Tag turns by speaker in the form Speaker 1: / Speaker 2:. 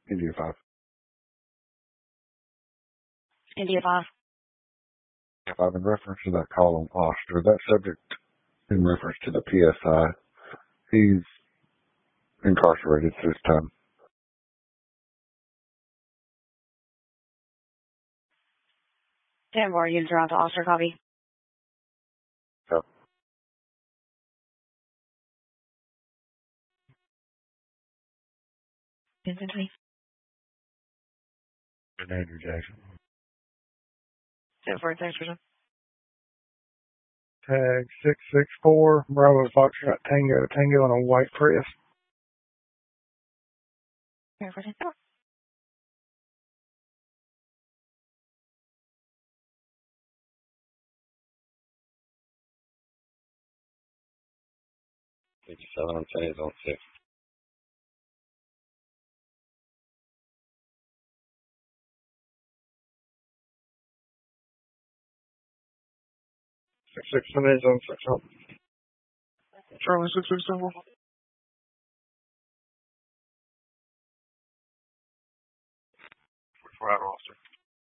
Speaker 1: India 5.
Speaker 2: India 5.
Speaker 1: India 5, in reference to that call on Oster, that subject in reference to the PSI, he's incarcerated at this time.
Speaker 2: 10-4, units around to Oster, copy.
Speaker 1: So,
Speaker 2: Infantry.
Speaker 1: Andrew Jackson.
Speaker 2: 10-4, thanks for some.
Speaker 3: Tag 664, Bravo Foxtrot Tango on a white Prius.
Speaker 2: 10-4, 10-4.
Speaker 1: On 10 is on 6.
Speaker 3: Six is on 6 home.
Speaker 4: Charlie 667.
Speaker 3: We're out roster.